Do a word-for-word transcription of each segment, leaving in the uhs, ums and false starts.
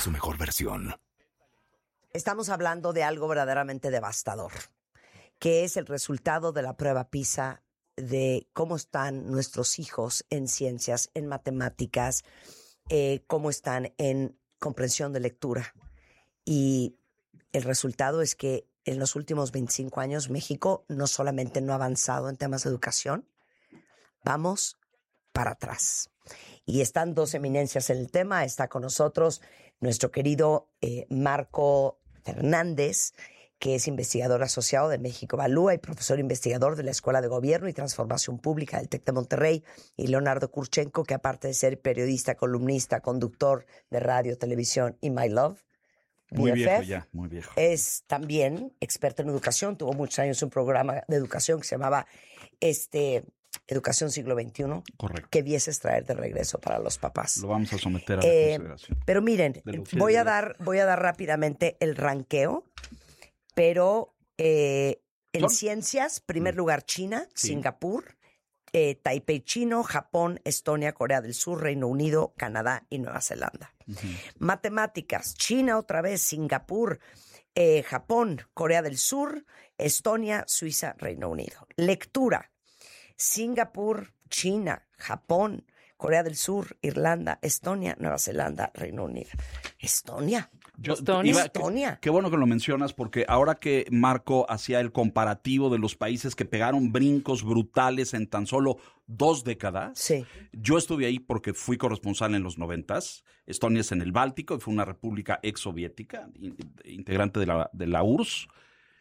su mejor versión. Estamos hablando de algo verdaderamente devastador, que es el resultado de la prueba PISA de cómo están nuestros hijos en ciencias, en matemáticas, eh, cómo están en comprensión de lectura. Y el resultado es que en los últimos veinticinco años México no solamente no ha avanzado en temas de educación, vamos para atrás. Y están dos eminencias en el tema. Está con nosotros nuestro querido eh, Marco Fernández, que es investigador asociado de México Evalúa y profesor investigador de la Escuela de Gobierno y Transformación Pública del TEC de Monterrey, y Leonardo Kurchenko, que aparte de ser periodista, columnista, conductor de radio, televisión y My Love, Muy B F F, viejo ya, muy viejo. es también experto en educación. Tuvo muchos años un programa de educación que se llamaba este, Educación Siglo veintiuno. Correcto. Que vieses traer de regreso para los papás. Lo vamos a someter a la Eh, consideración. pero miren, voy a dar, voy a dar rápidamente el ranqueo, pero eh, en ¿Son? ciencias, primer lugar China, Sí. Singapur, eh, Taipei chino, Japón, Estonia, Corea del Sur, Reino Unido, Canadá y Nueva Zelanda. Uh-huh. Matemáticas, China otra vez, Singapur, eh, Japón, Corea del Sur, Estonia, Suiza, Reino Unido. Lectura, Singapur, China, Japón, Corea del Sur, Irlanda, Estonia, Nueva Zelanda, Reino Unido. Estonia. Yo, Estonia. iba- Estonia. Qué, qué bueno que lo mencionas, porque ahora que Marco hacía el comparativo de los países que pegaron brincos brutales en tan solo dos décadas, Sí. yo estuve ahí porque fui corresponsal en los noventas. Estonia es en el Báltico y fue una república exsoviética, in- integrante de la, de la U R S S.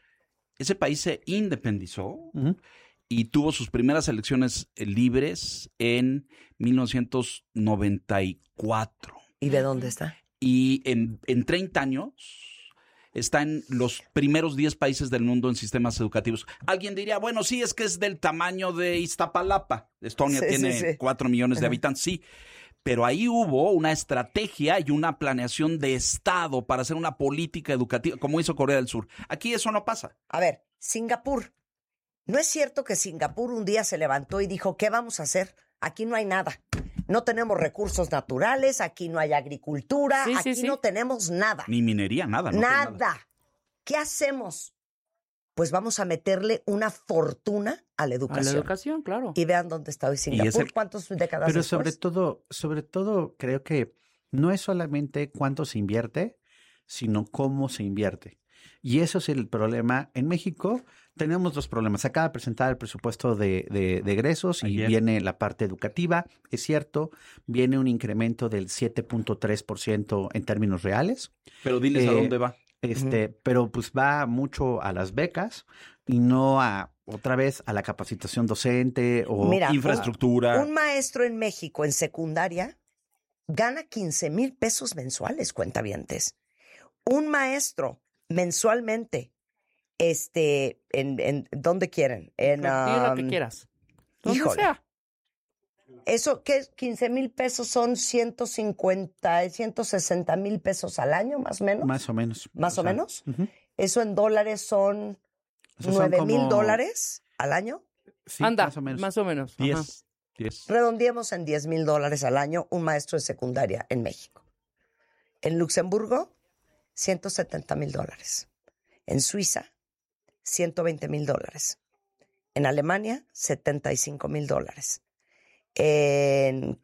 Ese país se independizó Ujú. y tuvo sus primeras elecciones eh, libres en mil novecientos noventa y cuatro. ¿Y de dónde está? Y en, en treinta años está en los primeros diez países del mundo en sistemas educativos. Alguien diría, bueno, sí, es que es del tamaño de Iztapalapa. Estonia Sí, tiene sí, sí. cuatro millones de Ajá. habitantes, sí. Pero ahí hubo una estrategia y una planeación de Estado para hacer una política educativa, como hizo Corea del Sur. Aquí eso no pasa. A ver, Singapur. ¿No es cierto que Singapur un día se levantó y dijo, ¿qué vamos a hacer? Aquí no hay nada. No tenemos recursos naturales, aquí no hay agricultura, Sí, sí, aquí sí. no tenemos nada. Ni minería, nada. no tiene nada. ¿Qué hacemos? Pues vamos a meterle una fortuna a la A educación. la educación, claro. Y vean dónde está hoy Singapur. es el- ¿Cuántas décadas Pero después? sobre todo, sobre todo, creo que no es solamente cuánto se invierte, sino cómo se invierte. Y eso es el problema. En México tenemos dos problemas. Acaba de presentar el presupuesto de, de, de egresos y Ayer. viene la parte educativa. Es cierto, viene un incremento del siete punto tres por ciento en términos reales. Pero diles a Eh, dónde va. Este, pero pues va mucho a las becas y no a otra vez a la capacitación docente o Mira, Infraestructura. Un maestro en México en secundaria gana quince mil pesos mensuales, cuentavientes. Un maestro mensualmente, este, en, en ¿dónde quieren? En, Di lo que um, quieras. Donde híjole. sea. Eso, ¿qué es? quince mil pesos son ciento cincuenta, ciento sesenta mil pesos al año, más o menos. más o menos. ¿Más o sea, menos? ujú. Eso en dólares son O sea, son nueve mil como- dólares al año. Sí, Anda, más o menos. más o menos. Ajá. Diez. Diez. Redondeemos en diez mil dólares al año un maestro de secundaria en México. En Luxemburgo, ciento setenta mil dólares. En Suiza, ciento veinte mil dólares. En Alemania, setenta y cinco mil dólares. En